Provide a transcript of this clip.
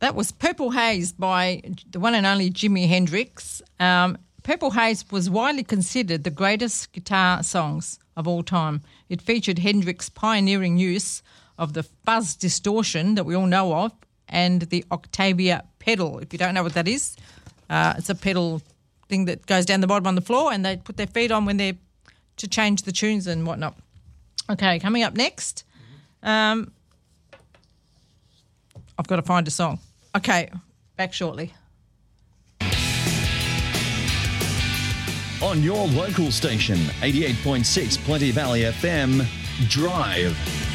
That was Purple Haze by the one and only Jimi Hendrix. Purple Haze was widely considered the greatest guitar songs of all time. It featured Hendrix's pioneering use of the fuzz distortion that we all know of and the Octavia pedal. If you don't know what that is, it's a pedal thing that goes down the bottom on the floor and they put their feet on when they're to change the tunes and whatnot. Okay, coming up next, I've got to find a song. Okay, back shortly. On your local station, 88.6 Plenty Valley FM, Drive.